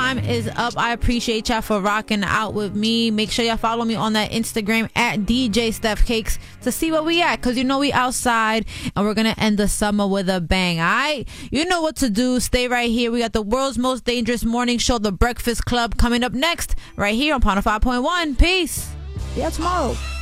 time is up. I appreciate y'all for rocking out with me. Make sure y'all follow me on that Instagram at DJ Steph Cakes to see where we at, because you know we outside and we're gonna end the summer with a bang. Alright, you know what to do. Stay right here. We got the world's most dangerous morning show, The Breakfast Club, coming up next right here on Pond 5.1. Peace. See ya tomorrow.